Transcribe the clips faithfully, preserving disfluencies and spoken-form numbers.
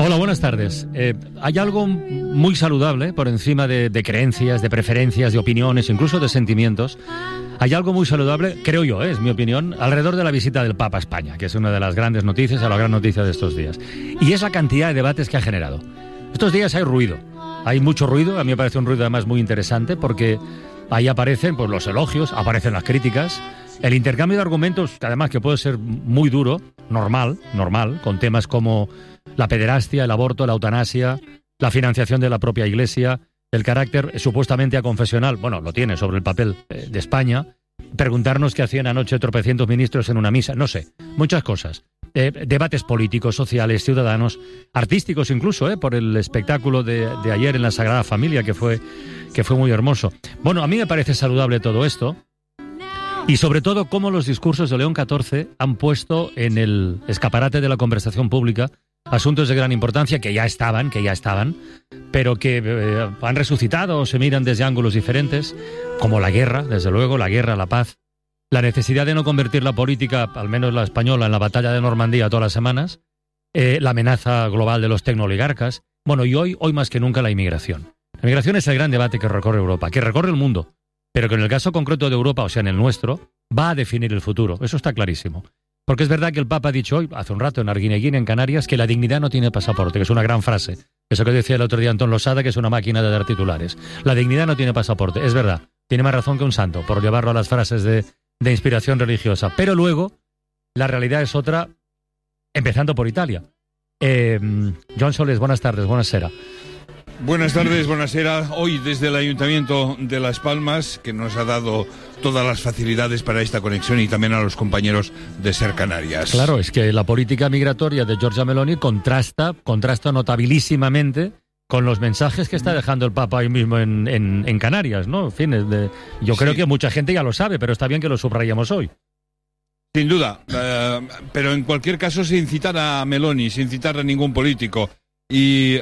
Hola, buenas tardes. Eh, hay algo muy saludable por encima de, de creencias, de preferencias, de opiniones, incluso de sentimientos. Hay algo muy saludable, creo yo, eh, es mi opinión, alrededor de la visita del Papa a España, que es una de las grandes noticias, a la gran noticia de estos días. Y es la cantidad de debates que ha generado. Estos días hay ruido, hay mucho ruido, a mí me parece un ruido además muy interesante, porque ahí aparecen pues, los elogios, aparecen las críticas, el intercambio de argumentos, además que puede ser muy duro, normal, normal, con temas como la pederastia, el aborto, la eutanasia, la financiación de la propia Iglesia, el carácter eh, supuestamente aconfesional, bueno, lo tiene sobre el papel eh, de España, preguntarnos qué hacían anoche tropecientos ministros en una misa, no sé, muchas cosas. Eh, debates políticos, sociales, ciudadanos, artísticos incluso, eh, por el espectáculo de, de ayer en la Sagrada Familia, que fue, que fue muy hermoso. Bueno, a mí me parece saludable todo esto, y sobre todo cómo los discursos de León catorce han puesto en el escaparate de la conversación pública asuntos de gran importancia que ya estaban, que ya estaban, pero que eh, han resucitado o se miran desde ángulos diferentes, como la guerra, desde luego, la guerra, la paz, la necesidad de no convertir la política, al menos la española, en la batalla de Normandía todas las semanas, eh, la amenaza global de los tecnooligarcas, bueno, y hoy, hoy más que nunca la inmigración. La inmigración es el gran debate que recorre Europa, que recorre el mundo, pero que en el caso concreto de Europa, o sea, en el nuestro, va a definir el futuro, eso está clarísimo. Porque es verdad que el Papa ha dicho hoy, hace un rato, en Arguineguín, en Canarias, que la dignidad no tiene pasaporte, que es una gran frase. Eso que decía el otro día Antón Losada, que es una máquina de dar titulares. La dignidad no tiene pasaporte, es verdad. Tiene más razón que un santo, por llevarlo a las frases de, de inspiración religiosa. Pero luego, la realidad es otra, empezando por Italia. Eh, Joan Soles, buenas tardes, buonasera. Buenas tardes, buonasera. Hoy desde el Ayuntamiento de Las Palmas, que nos ha dado todas las facilidades para esta conexión, y también a los compañeros de Ser Canarias. Claro, es que la política migratoria de Giorgia Meloni contrasta, contrasta notabilísimamente con los mensajes que está dejando el Papa hoy mismo en, en, en Canarias, ¿no? En fin, de, yo creo sí. que mucha gente ya lo sabe, pero está bien que lo subrayemos hoy. Sin duda, uh, pero en cualquier caso sin citar a Meloni, sin citar a ningún político. Y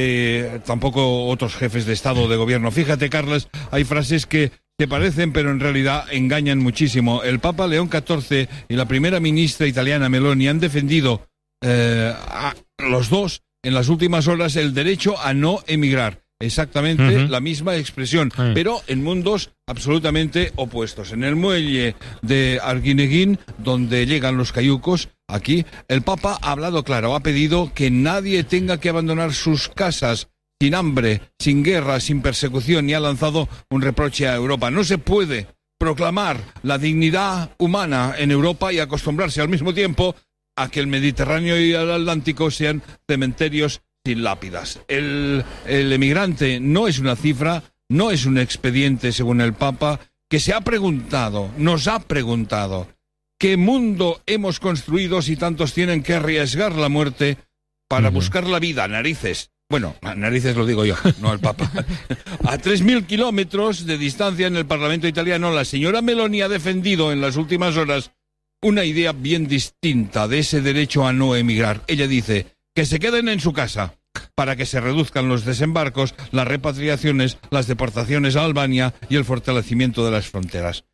de tampoco otros jefes de Estado o de gobierno. Fíjate, Carlos, hay frases que se parecen pero en realidad engañan muchísimo. El Papa León catorce y la primera ministra italiana Meloni han defendido eh, a los dos en las últimas horas el derecho a no emigrar. Exactamente uh-huh. la misma expresión, uh-huh. pero en mundos absolutamente opuestos. En el muelle de Arguineguín, donde llegan los cayucos, aquí, el Papa ha hablado claro, ha pedido que nadie tenga que abandonar sus casas sin hambre, sin guerra, sin persecución, y ha lanzado un reproche a Europa. No se puede proclamar la dignidad humana en Europa y acostumbrarse al mismo tiempo a que el Mediterráneo y el Atlántico sean cementerios sin lápidas. El, el emigrante no es una cifra, no es un expediente, según el Papa, que se ha preguntado, nos ha preguntado, ¿qué mundo hemos construido si tantos tienen que arriesgar la muerte para uh-huh. buscar la vida? Narices. Bueno, narices lo digo yo, no el Papa. A tres mil kilómetros de distancia en el Parlamento italiano, la señora Meloni ha defendido en las últimas horas una idea bien distinta de ese derecho a no emigrar. Ella dice que se queden en su casa para que se reduzcan los desembarcos, las repatriaciones, las deportaciones a Albania y el fortalecimiento de las fronteras.